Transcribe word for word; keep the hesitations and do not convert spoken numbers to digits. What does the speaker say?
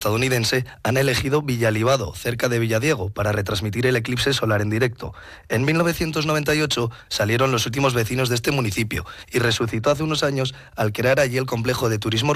estadounidense han elegido Villalibado, cerca de Villadiego, para retransmitir el eclipse solar en directo. En mil novecientos noventa y ocho salieron los últimos vecinos de este municipio y resucitó hace unos años al crear allí el complejo de turismo